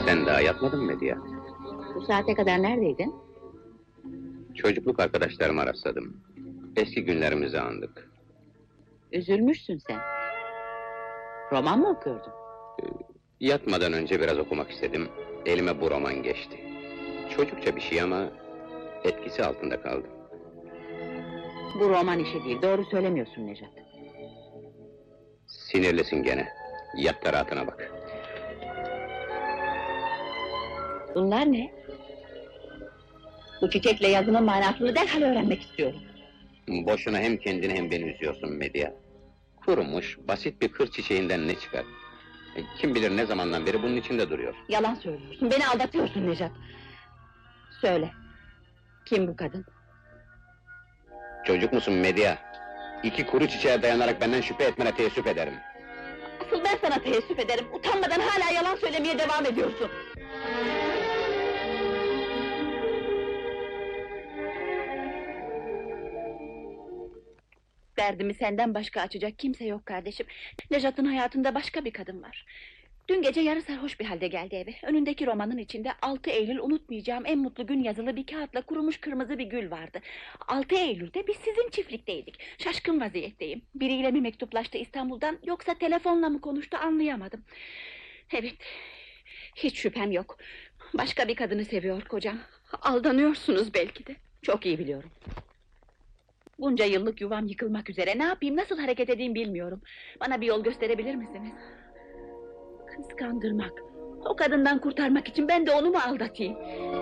Sen daha yatmadın mı Medya? Bu saate kadar neredeydin? Çocukluk arkadaşlarıma rastladım. Eski günlerimizi andık. Üzülmüşsün sen. Roman mı okuyordun? Yatmadan önce biraz okumak istedim. Elime bu roman geçti. Çocukça bir şey ama etkisi altında kaldım. Bu roman işi değil, doğru söylemiyorsun Nejat. Sinirlisin gene. Yat da rahatına bak. Bunlar ne? Bu çiçekle yazımın manasını derhal öğrenmek istiyorum. Boşuna hem kendini hem beni üzüyorsun Medya. Kurumuş, basit bir kır çiçeğinden ne çıkar? Kim bilir ne zamandan beri bunun içinde duruyor. Yalan söylüyorsun, beni aldatıyorsun Nejat. Söyle, kim bu kadın? Çocuk musun Medya? İki kuru çiçeğe dayanarak benden şüphe etmene teessüp ederim. Asıl ben sana teessüp ederim, utanmadan hala yalan söylemeye devam ediyorsun. Derdimi senden başka açacak kimse yok kardeşim. Nejat'ın hayatında başka bir kadın var. Dün gece yarı sarhoş bir halde geldi eve. Önündeki romanın içinde 6 Eylül unutmayacağım en mutlu gün yazılı bir kağıtla kurumuş kırmızı bir gül vardı. 6 Eylül'de biz sizin çiftlikteydik. Şaşkın vaziyetteyim. Biriyle mi mektuplaştı İstanbul'dan yoksa telefonla mı konuştu anlayamadım. Evet, hiç şüphem yok. Başka bir kadını seviyor kocam. Aldanıyorsunuz belki de. Çok iyi biliyorum. Bunca yıllık yuvam yıkılmak üzere. Ne yapayım, nasıl hareket edeyim bilmiyorum. Bana bir yol gösterebilir misiniz? Kıskandırmak. O kadından kurtarmak için ben de onu mu aldatayım?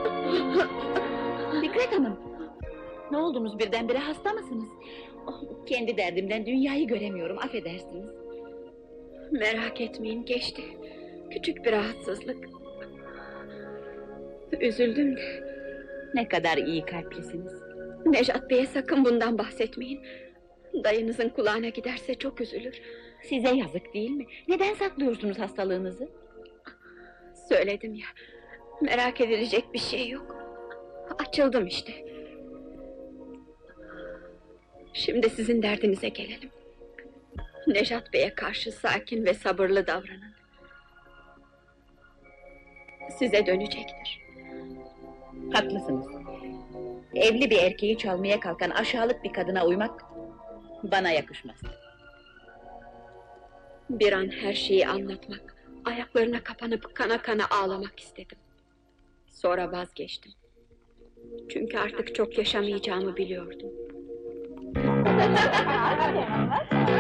Fikret Hanım! Ne oldunuz birdenbire, hasta mısınız? Oh, kendi derdimden dünyayı göremiyorum, affedersiniz. Merak etmeyin, geçti. Küçük bir rahatsızlık. Üzüldüm de. Ne kadar iyi kalplisiniz. Nejat Bey'e sakın bundan bahsetmeyin. Dayınızın kulağına giderse çok üzülür. Size yazık değil mi? Neden saklıyorsunuz hastalığınızı? Söyledim ya, merak edilecek bir şey yok. Açıldım işte. Şimdi sizin derdinize gelelim. Nejat Bey'e karşı sakin ve sabırlı davranın. Size dönecektir. Haklısınız. Evli bir erkeği çalmaya kalkan aşağılık bir kadına uymak bana yakışmaz. Bir an her şeyi anlatmak, ayaklarına kapanıp kana kana ağlamak istedim. Sonra vazgeçtim. Çünkü artık çok yaşamayacağımı biliyordum.